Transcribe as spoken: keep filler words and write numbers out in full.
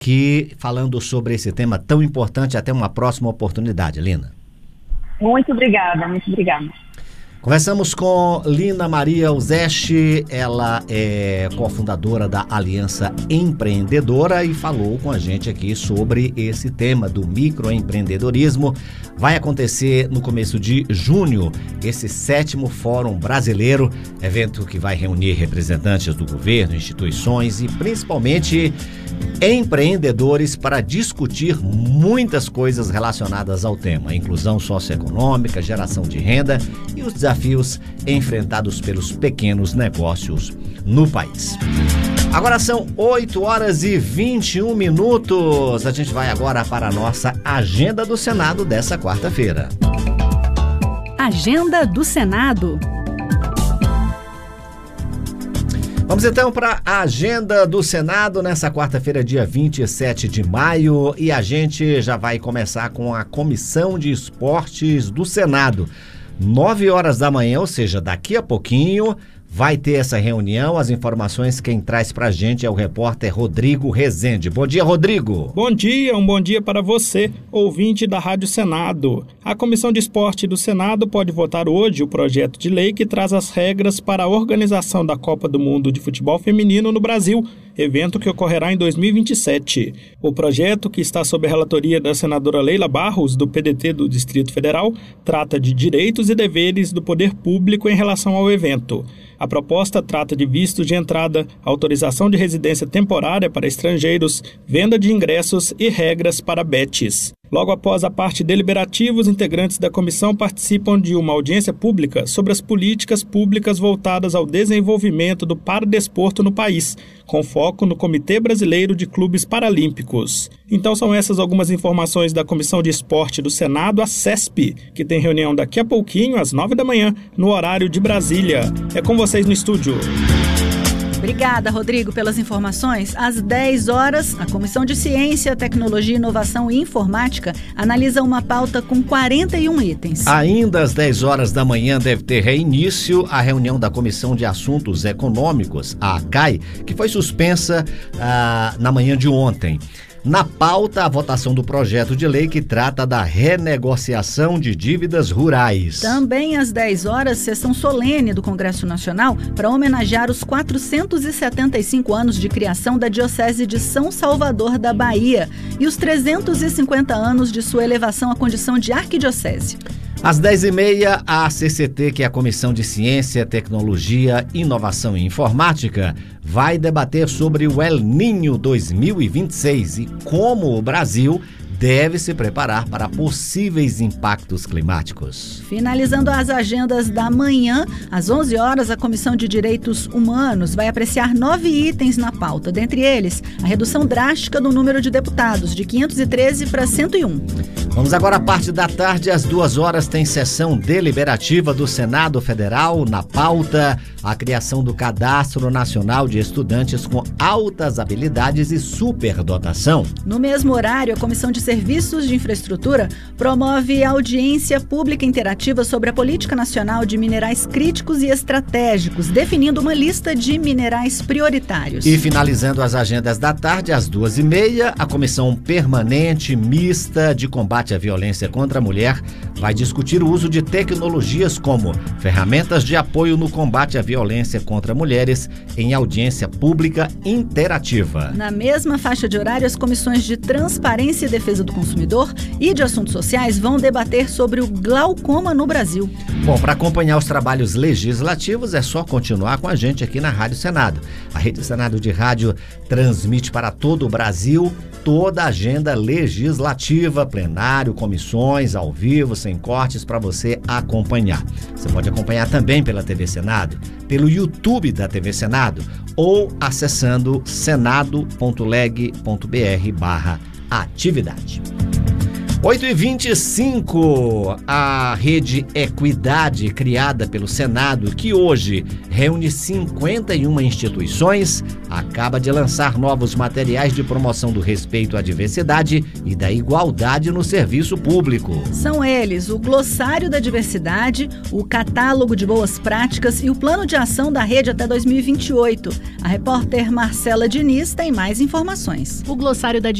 aqui falando sobre esse tema tão importante. Até uma próxima oportunidade, Lina. Muito obrigada, muito obrigada. Conversamos com Lina Maria Uzeste, ela é cofundadora da Aliança Empreendedora e falou com a gente aqui sobre esse tema do microempreendedorismo. Vai acontecer no começo de junho esse sétimo Fórum Brasileiro, evento que vai reunir representantes do governo, instituições e principalmente empreendedores para discutir muitas coisas relacionadas ao tema: inclusão socioeconômica, geração de renda e os desafios enfrentados pelos pequenos negócios no país. Agora são oito horas e vinte e um minutos. A gente vai agora para a nossa Agenda do Senado dessa quarta-feira. Agenda do Senado. Vamos então para a Agenda do Senado nessa quarta-feira, dia vinte e sete de maio, e a gente já vai começar com a Comissão de Esportes do Senado. nove horas da manhã, ou seja, daqui a pouquinho, vai ter essa reunião. As informações quem traz pra gente é o repórter Rodrigo Rezende. Bom dia, Rodrigo. Bom dia, um bom dia para você, ouvinte da Rádio Senado. A Comissão de Esporte do Senado pode votar hoje o projeto de lei que traz as regras para a organização da Copa do Mundo de Futebol Feminino no Brasil, evento que ocorrerá em dois mil e vinte e sete. O projeto, que está sob a relatoria da senadora Leila Barros, do P D T do Distrito Federal, trata de direitos e deveres do poder público em relação ao evento. A proposta trata de vistos de entrada, autorização de residência temporária para estrangeiros, venda de ingressos e regras para betes. Logo após a parte deliberativa, os integrantes da comissão participam de uma audiência pública sobre as políticas públicas voltadas ao desenvolvimento do paradesporto no país, com foco no Comitê Brasileiro de Clubes Paralímpicos. Então são essas algumas informações da Comissão de Esporte do Senado, a CESP, que tem reunião daqui a pouquinho, às nove da manhã, no horário de Brasília. É com vocês no estúdio. Obrigada, Rodrigo, pelas informações. Às dez horas, a Comissão de Ciência, Tecnologia, Inovação e Informática analisa uma pauta com quarenta e um itens. Ainda às dez horas da manhã deve ter reinício a reunião da Comissão de Assuntos Econômicos, a C A I, que foi suspensa ah, na manhã de ontem. Na pauta, a votação do projeto de lei que trata da renegociação de dívidas rurais. Também às dez horas, sessão solene do Congresso Nacional para homenagear os quatrocentos e setenta e cinco anos de criação da Diocese de São Salvador da Bahia e os trezentos e cinquenta anos de sua elevação à condição de arquidiocese. Às dez e meia, a C C T, que é a Comissão de Ciência, Tecnologia, Inovação e Informática, vai debater sobre o El Niño dois mil e vinte e seis e como o Brasil deve se preparar para possíveis impactos climáticos. Finalizando as agendas da manhã, às onze horas, a Comissão de Direitos Humanos vai apreciar nove itens na pauta. Dentre eles, a redução drástica do número de deputados, de quinhentos e treze para cento e um. Vamos agora à parte da tarde. Às duas horas tem sessão deliberativa do Senado Federal. Na pauta, a criação do Cadastro Nacional de Estudantes com Altas Habilidades e Superdotação. No mesmo horário, a Comissão de Serviços de Infraestrutura promove audiência pública interativa sobre a Política Nacional de Minerais Críticos e Estratégicos, definindo uma lista de minerais prioritários. E finalizando as agendas da tarde, às duas e meia, a Comissão Permanente Mista de Combate à Violência contra a Mulher vai discutir o uso de tecnologias como ferramentas de apoio no combate à violência contra mulheres em audiência pública interativa. Na mesma faixa de horário, as comissões de Transparência e Defesa do Consumidor e de Assuntos Sociais vão debater sobre o glaucoma no Brasil. Bom, para acompanhar os trabalhos legislativos é só continuar com a gente aqui na Rádio Senado. A Rede Senado de Rádio transmite para todo o Brasil toda a agenda legislativa, plenário, comissões, ao vivo, sem cortes, para você acompanhar. Você pode acompanhar também pela T V Senado, pelo YouTube da T V Senado ou acessando senado ponto leg ponto br barra atividade. oito e vinte e cinco, a Rede Equidade, criada pelo Senado, que hoje reúne cinquenta e uma instituições, acaba de lançar novos materiais de promoção do respeito à diversidade e da igualdade no serviço público. São eles o Glossário da Diversidade, o Catálogo de Boas Práticas e o Plano de Ação da Rede até dois mil e vinte e oito. A repórter Marcela Diniz tem mais informações. O Glossário da